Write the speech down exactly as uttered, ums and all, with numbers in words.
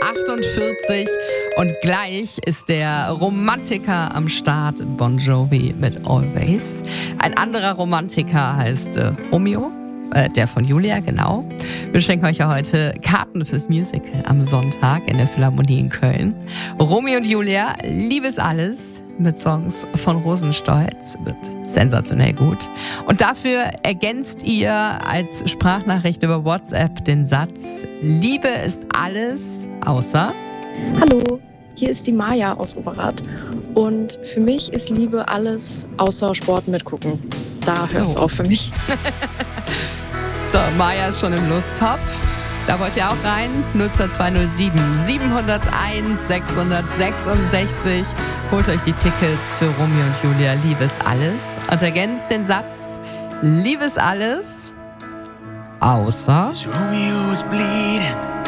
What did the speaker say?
achtundvierzig. Und gleich ist der Romantiker am Start, Bon Jovi mit Always. Ein anderer Romantiker heißt äh, Romeo, äh, der von Julia, genau. Wir schenken euch ja heute Karten fürs Musical am Sonntag in der Philharmonie in Köln. Romeo und Julia, Liebes alles mit Songs von Rosenstolz, wird sensationell gut. Und dafür ergänzt ihr als Sprachnachricht über WhatsApp den Satz: Liebe ist alles außer... Hallo, hier ist die Maja aus Overath und für mich ist Liebe alles außer Sport mitgucken. Da So. hört's auf für mich. So, Maja ist schon im Lusttopf. Da wollt ihr auch rein. null zwei null sieben sieben null eins sechs sechs sechs. Holt euch die Tickets für Romeo und Julia, Liebe ist alles. Und ergänzt den Satz: Liebe ist alles außer... Romeo is bleeding.